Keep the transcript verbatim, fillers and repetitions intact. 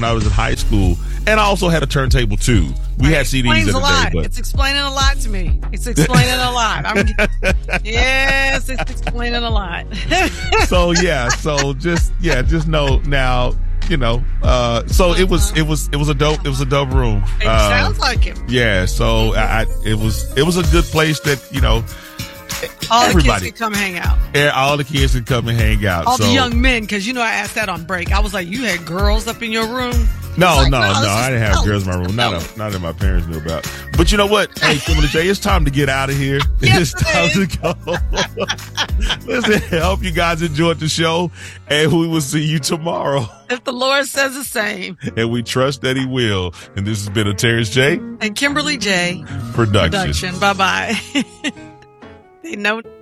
when I was in high school, and I also had a turntable too. We It had C Ds in explains a the day, lot. but It's explaining a lot to me. It's explaining a lot. I'm, yes, it's explaining a lot. so yeah, so just yeah, just know now. You know, uh, so it was, it was, it was a dope, it was a dope room. It uh, sounds like it. Yeah, so I, I, it was, it was a good place that, you know, all everybody, the kids could come hang out. Yeah, all the kids could come and hang out. All so, the young men, because you know I asked that on break. I was like, you had girls up in your room? No, like, no, no, no, I didn't have no, girls in my room. Not, no. a, not that my parents knew about. But you know what? Hey, Kimberly J, it's time to get out of here. Yes, it's time to go. Listen, I hope you guys enjoyed the show, and we will see you tomorrow. If the Lord says the same. And we trust that he will. And this has been a Terrence J. And Kimberly J. Production. Production. Bye-bye. They know.